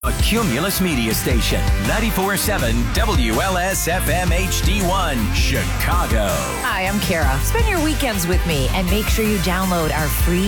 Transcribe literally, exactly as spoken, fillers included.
A Cumulus Media Station, ninety-four point seven W L S F M H D one, Chicago. Hi, I'm Kara. Spend your weekends with me and make sure you download our free